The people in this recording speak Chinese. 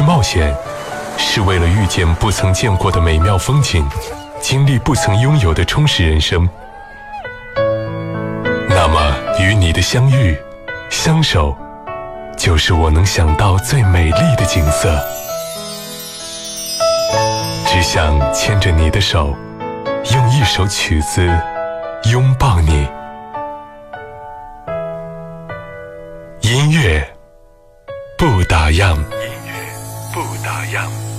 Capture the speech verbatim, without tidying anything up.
去冒险，是为了遇见不曾见过的美妙风景，经历不曾拥有的充实人生。那么，与你的相遇、相守，就是我能想到最美丽的景色。只想牵着你的手，用一首曲子拥抱你。音乐不打烊，音乐不打烊。